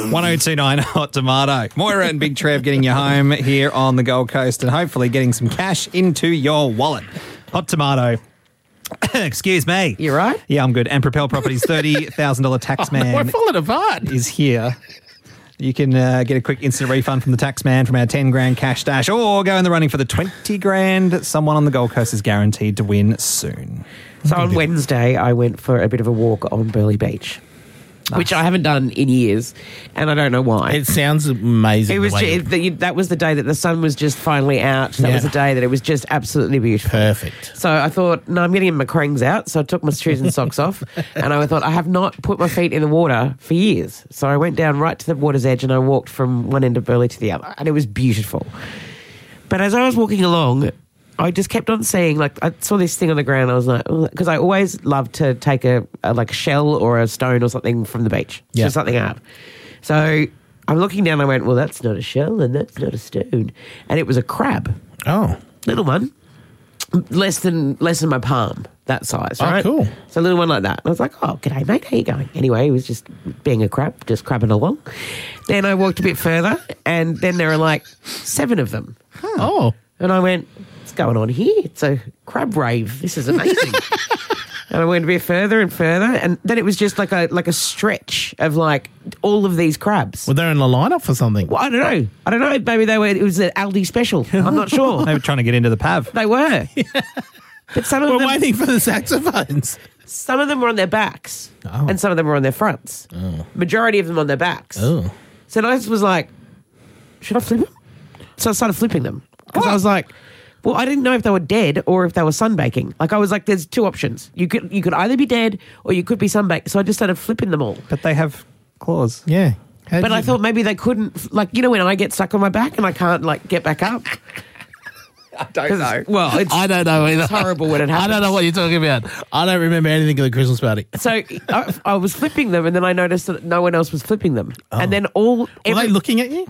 1029 Hot Tomato. Moira and Big Trev getting you home here on the Gold Coast and hopefully getting some cash into your wallet. Hot Tomato. Excuse me. You right? Yeah, I'm good. And Propel Properties $30,000 tax man We're falling apart. is here. You can get a quick instant refund from the tax man from our 10 grand cash dash or go in the running for the 20 grand someone on the Gold Coast is guaranteed to win soon. So on Wednesday, I went for a bit of a walk on Burleigh Beach, which I haven't done in years, and I don't know why. It sounds amazing. It was that was the day that the sun was just finally out. That was the day that it was just absolutely beautiful. Perfect. So I thought, no, I'm getting my crangs out. So I took my shoes and socks off, and I thought, I have not put my feet in the water for years. So I went down right to the water's edge, and I walked from one end of Burleigh to the other, and it was beautiful. But as I was walking along, I just kept on seeing, like, I saw this thing on the ground. I was like, because I always love to take a shell or a stone or something from the beach. Yeah. Just something up. So I'm looking down and I went, well, that's not a shell and that's not a stone. And it was a crab. Oh. Little one. Less than my palm, that size, right? Oh, cool. So a little one like that. And I was like, oh, g'day, mate, how you going? Anyway, he was just being a crab, just crabbing along. Then I walked a bit further and then there were like 7 of them. Oh. And I went, what's going on here? It's a crab rave. This is amazing. And I went a bit further and further, and then it was just like a stretch of like all of these crabs. Were they in the lineup for something? Well, I don't know. Maybe it was an Aldi special. I'm not sure. They were trying to get into the PAV. They were. But some of We're them, waiting for the saxophones. some of them were on their backs, Oh. and some of them were on their fronts. Oh. Majority of them on their backs. Oh. So I was like, should I flip them? So I started flipping them because I was like, well, I didn't know if they were dead or if they were sunbaking. Like I was like, there's 2 options. You could either be dead or you could be sunbaked. So I just started flipping them all. But they have claws. Yeah. But I thought maybe they couldn't, like, you know, when I get stuck on my back and I can't like get back up. I don't know. Well, it's I don't know either. It's horrible when it happens. I don't know what you're talking about. I don't remember anything of the Christmas party. So I was flipping them and then I noticed that no one else was flipping them. And then Were they looking at you?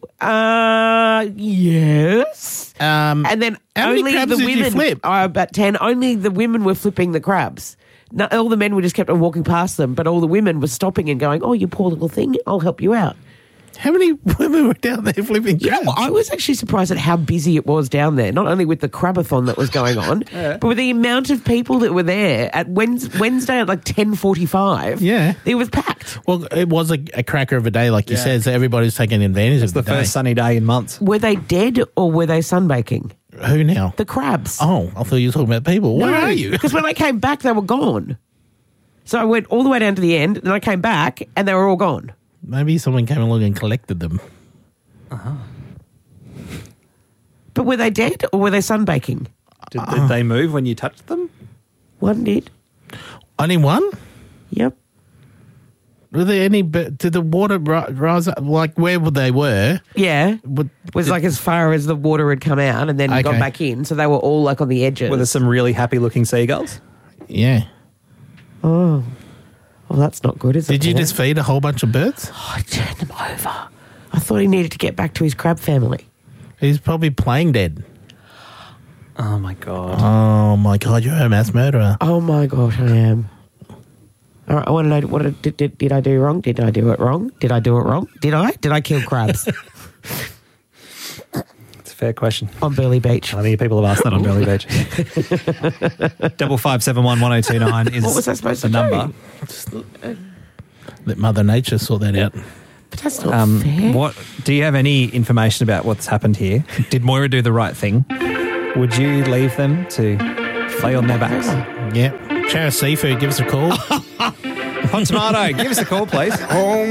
Yes. And then how many only crabs the did you women, flip? about 10, only the women were flipping the crabs. No, all the men were just kept on walking past them, but all the women were stopping and going, oh, you poor little thing, I'll help you out. How many women were down there flipping crabs? You know what? I was actually surprised at how busy it was down there, not only with the crabathon that was going on, but with the amount of people that were there at Wednesday at like 10:45. Yeah. It was packed. Well, it was a cracker of a day, like you said, so everybody's taking advantage of The the day. first sunny day in months. Were they dead or were they sunbaking? Who now? The crabs. Oh, I thought you were talking about people. Where are you? Because when I came back, they were gone. So I went all the way down to the end, then I came back, and they were all gone. Maybe someone came along and collected them. But were they dead or were they sunbaking? Did they move when you touched them? One did. Only one? Yep. Were there any? Did the water rise up? Like where they were? Yeah. Would, Was like as far as the water had come out and then gone Okay. back in. So they were all like on the edges. Were there some really happy looking seagulls? Yeah. Oh. Well, that's not good, is it? Did you just feed a whole bunch of birds? Oh, I turned them over. I thought he needed to get back to his crab family. He's probably playing dead. Oh my God. Oh my God, you're a mass murderer. Oh my gosh, I am. All right, I want to know, what did I do wrong? Did I do it wrong? Did I do it wrong? Did I kill crabs It's a fair question. on Burleigh Beach? I think people have asked that on Burleigh Beach. 55711029 is What was I supposed the to number. do? Let Mother Nature sort that out. But that's not fair. What do you have any information about what's happened here? Did Moira do the right thing? Would you leave them to lay on their backs? Yeah. Chara Seafood, give us a call. Hot Tomato, give us a call, please.